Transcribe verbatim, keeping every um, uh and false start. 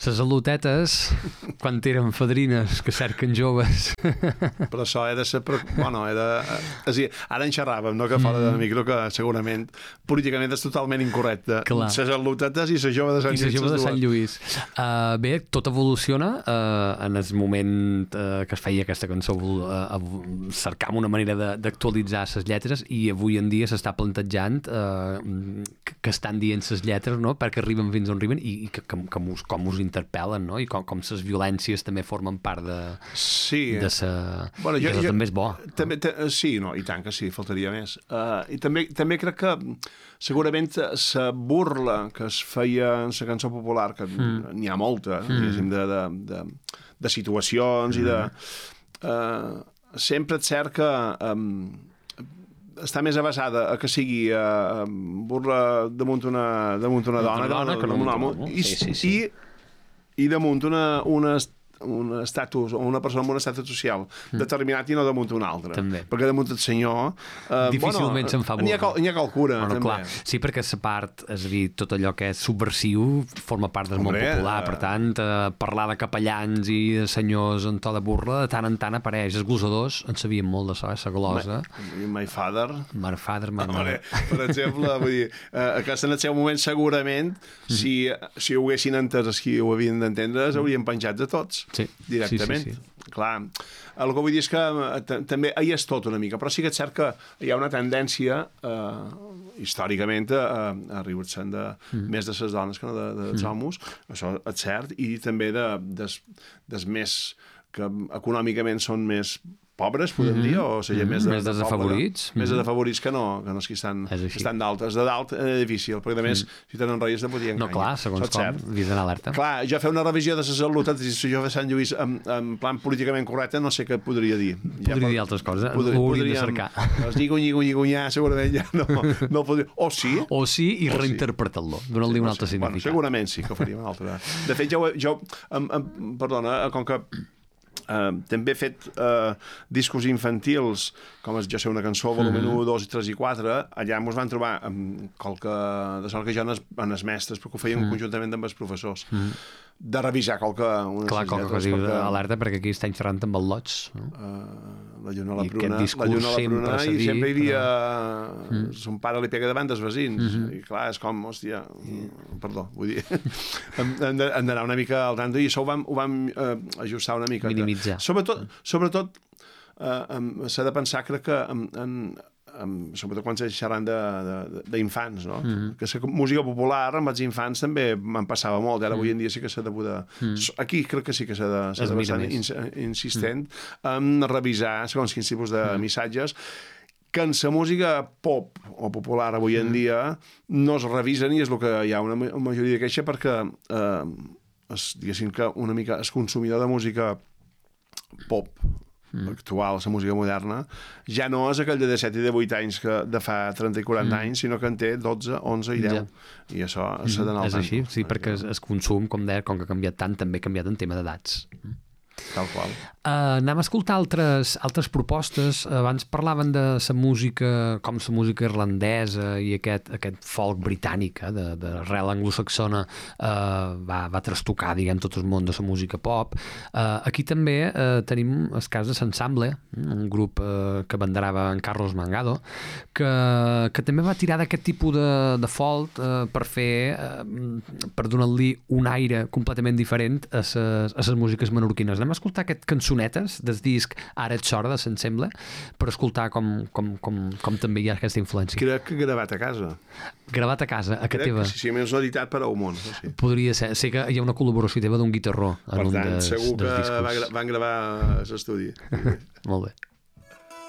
Les al·lotetes, quan eren fadrines que cerquen joves. Però això era... Sempre, bueno, era és dir, ara en xerràvem, no que fora de micro, que segurament políticament és totalment incorrecte. Les al·lotetes i la jove de Sant Lluís. I la jove de Sant Lluís. Uh, bé, tot evoluciona. Uh, en el moment uh, que es feia aquesta cançó uh, cercàvem una manera d'actualitzar les lletres i avui en dia s'està plantejant uh, que, que estan dient les lletres, no?, perquè arriben fins on arriben i, i que, que, que us, com us interpel·len, no?, i com, com les violències també formen part de, sí. de sa... Bueno, jo, això jo, també és bo. També, sí, no, i tant que sí, faltaria més. Uh, I també, també crec que segurament la burla que es feia en la cançó popular, que mm. n'hi ha molta, mm. diguéssim, de, de, de, de situacions mm. i de... Uh, sempre et cerca... Um, està més avasada a que sigui uh, burla damunt una, damunt una dona, dona que no damunt un home. I, sí, sí, sí. I, i damunt una, una un estatus o una persona amb un estatus social mm. determinat i no damunt un altre. També. Perquè damunt el senyor... Eh, difícilment bueno, se'n fa burla. N'hi ha, ha qualcuna, bueno, també. Clar. Sí, perquè la part, és a dir, tot allò que és subversiu forma part del món popular. Uh... Per tant, eh, parlar de capellans i de senyors en to de burla, de tant en tant apareix. Els glosadors en sabien molt d'això, eh, la glosa. My, my father. My father, my mother. Per exemple, vull dir, eh, aquest en el seu moment segurament, mm. si, si ho haguessin entès els qui ho havien d'entendre, s'haurien penjat de tots. Sí. Directament. Sí, sí, sí. Clar. El que vull dir és que també hi és tot una mica, però sí que és cert que hi ha una tendència eh, històricament a, a riure-se'n de, mm. més de les dones que no de, de, dels mm. homes, això és cert, i també de, des, des més que econòmicament són més pobres, podem dir, o sigui, mm-hmm. més, de, més desafavorits. De més desafavorits que no, que no és que estan, estan d'alt. És de dalt eh, difícil, perquè a més, mm. si tenen rotlles de podien no, clar, segons com, vis en alerta. Clar, jo fer una revisió de les al·lotetes i si jo de Sant Lluís en, en plan políticament correcte, no sé què podria dir. Podria ja, dir altres coses, podria, ho hauríem de cercar. Els lligo, lligo, lligunyar, segurament ja no, no podria... O sí. O sí, i reinterpretar-lo, donar-li un altre significat. Bueno, segurament sí, que ho faria un altre. De fet, jo, jo em, em, perdona, com que Uh, també he fet uh, discos infantils com és Jo sé una cançó, volum mm-hmm. u, dos, tres i quatre. Allà ens van trobar amb qualque de sort que jo en els mestres, perquè ho feien mm. conjuntament amb els professors, mm. de revisar qualque... Clar, qualque cosa perquè... alerta, perquè aquí estem xerrant amb el Lots, no? Uh, la lluna a la pruna, la lluna a la pruna, i dit, sempre hi havia... Però... Mm. Son pare li pega davant dels veïns, mm-hmm. i clar, és com, hòstia, mm. perdó, vull dir, hem d'anar una mica al tanto, i això ho vam, ho vam uh, ajustar una mica. Minimitzar. Sobretot, sobretot uh, s'ha de pensar, crec que en, en, en, sobretot quan s'està xerrant d'infants, no? Mm-hmm. Que la música popular amb els infants també me'n passava molt, ara mm. avui en dia sí que s'ha de poder... Mm. Aquí crec que sí que s'ha de, s'ha de bastant ins, insistent mm. en revisar segons quins tipus de mm. missatges que en la música pop o popular avui en dia no es revisen, i és el que hi ha una majoria de queixa, perquè eh, es, diguéssim que una mica el consumidor de música pop mm. actual, la música moderna, ja no és aquell de disset i de vuit anys que de fa trenta i quaranta mm. anys, sinó que en té dotze, onze i deu. Ja. I això s'ha d'anar al tant. És així, sí, perquè el consum, com deia, com que ha canviat tant, també ha canviat en tema d'edats. Tal qual. Uh, anem a escoltar altres, altres propostes. Abans parlaven de la música, com la música irlandesa i aquest, aquest folk britànic, eh, de, de arrel anglosaxona, uh, va, va trastocar, diguem, tot el món de la música pop. Uh, aquí també uh, tenim el cas de l'Ensemble, un grup uh, que banderava en Carlos Mangado, que, que també va tirar d'aquest tipus de, de folk uh, per fer, uh, per donar-li un aire completament diferent a les músiques menorquines. Anem a escoltar aquest cançonetes del disc Ara ets sorda, se'n sembla, per escoltar com, com, com, com també hi ha aquesta influència. Crec que gravat a casa. Gravat a casa, a que teva. Sí, sí, més editat per a un món. Sí. Podria ser. Sé que hi ha una col·laboració teva d'un guitarró en per un tant, dels, segur dels que discos. Va, van gravar a l'estudi. Molt bé.